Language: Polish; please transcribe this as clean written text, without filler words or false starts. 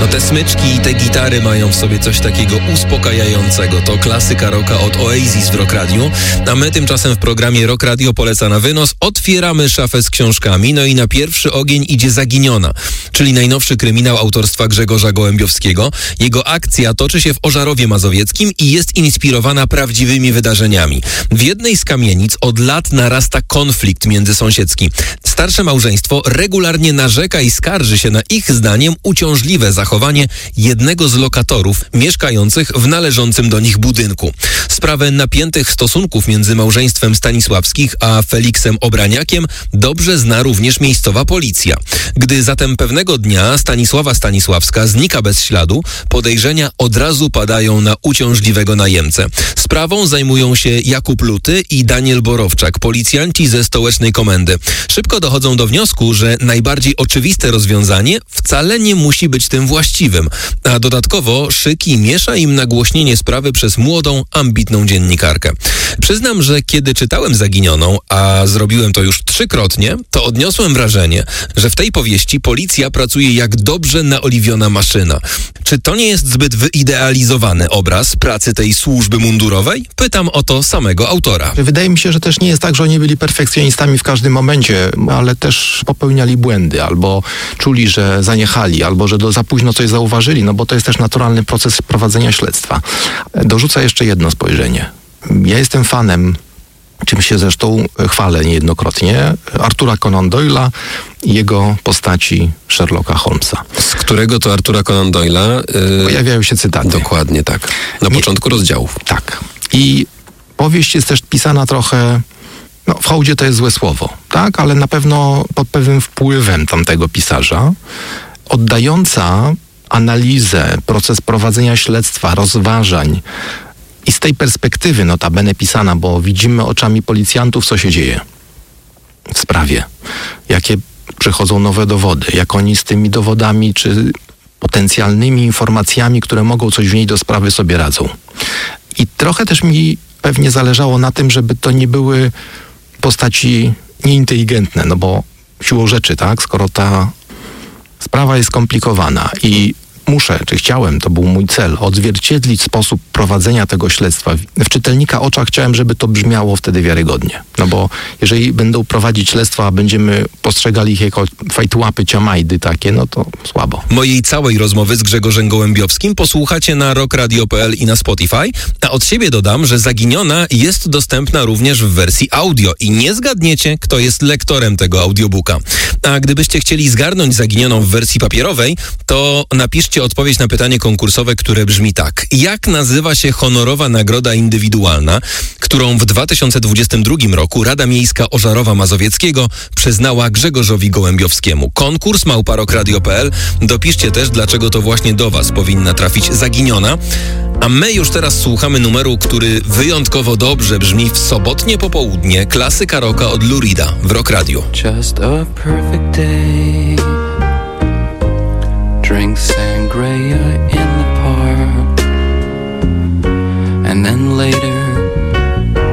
te smyczki i te gitary mają w sobie coś takiego uspokajającego. To klasyka rocka od Oasis w Rock Radio, a my tymczasem w programie Rock Radio poleca na wynos otwieramy szafę z książkami, no i na pierwszy ogień idzie Zaginiona, czyli najnowszy kryminał autorstwa Grzegorza Gołębiowskiego. Jego akcja toczy się w Ożarowie Mazowieckim i jest inspirowana prawdziwymi wydarzeniami. W jednej z kamienic od lat narasta konflikt międzysąsiedzki. Starsze małżeństwo regularnie narzeka i skarży się na ich zdaniem uciążliwe zachowanie jednego z lokatorów mieszkających w należącym do nich budynku. Sprawę napiętych stosunków między małżeństwem Stanisławskich a Feliksem Obraniakiem dobrze zna również miejscowa policja. Gdy zatem pewnego dnia Stanisława Stanisławska znika bez śladu, podejrzenia od razu padają na uciążliwego najemcę. Sprawą zajmują się Jakub Luty i Daniel Borowczak, policjanci ze stołecznej komendy. Szybko dochodzą do wniosku, że najbardziej oczywiste rozwiązanie wcale nie musi być tym właściwym, a dodatkowo szyki miesza im nagłośnienie sprawy przez młodą, ambitną dziennikarkę. Przyznam, że kiedy czytałem Zaginioną, a zrobiłem to już 3-krotnie, to odniosłem wrażenie, że w tej powieści policja pracuje jak dobrze naoliwiona maszyna. Czy to nie jest zbyt wyidealizowany obraz pracy tej służby mundurowej? Pytam o to samego autora. Wydaje mi się, że też nie jest tak, że oni byli perfekcjonistami w każdym momencie, ale też popełniali błędy, albo czuli, że zaniechali, albo że za późno coś zauważyli, no bo to jest też naturalny proces prowadzenia śledztwa. Dorzucę jeszcze jedno spojrzenie. Ja jestem fanem, czym się zresztą chwalę niejednokrotnie, Artura Conan Doyle'a i jego postaci Sherlocka Holmesa. Z którego to Artura Conan Doyle'a pojawiają się cytaty. Dokładnie tak. Na początku rozdziałów. Tak. I powieść jest też pisana trochę, w hołdzie to jest złe słowo, tak? Ale na pewno pod pewnym wpływem tamtego pisarza, oddająca analizę, proces prowadzenia śledztwa, rozważań i z tej perspektywy notabene pisana, bo widzimy oczami policjantów, co się dzieje w sprawie, jakie przychodzą nowe dowody, jak oni z tymi dowodami czy potencjalnymi informacjami, które mogą coś wnieść do sprawy, sobie radzą. I trochę też mi pewnie zależało na tym, żeby to nie były postaci nieinteligentne, no bo siłą rzeczy, tak, skoro ta sprawa jest skomplikowana i muszę, czy chciałem, to był mój cel, odzwierciedlić sposób prowadzenia tego śledztwa. W czytelnika oczach chciałem, żeby to brzmiało wtedy wiarygodnie. No bo jeżeli będą prowadzić śledztwa, a będziemy postrzegali ich jako fajtłapy, ciamajdy takie, no to słabo. Mojej całej rozmowy z Grzegorzem Gołębiowskim posłuchacie na rockradio.pl i na Spotify, a od siebie dodam, że Zaginiona jest dostępna również w wersji audio i nie zgadniecie, kto jest lektorem tego audiobooka. A gdybyście chcieli zgarnąć Zaginioną w wersji papierowej, to napiszcie odpowiedź na pytanie konkursowe, które brzmi tak. Jak nazywa się honorowa nagroda indywidualna, którą w 2022 roku Rada Miejska Ożarowa Mazowieckiego przyznała Grzegorzowi Gołębiowskiemu? Konkurs @rockradio.pl. Dopiszcie też, dlaczego to właśnie do was powinna trafić Zaginiona. A my już teraz słuchamy numeru, który wyjątkowo dobrze brzmi w sobotnie popołudnie. Klasyka rocka od Lou Reeda w Rock Radio. Just a perfect day.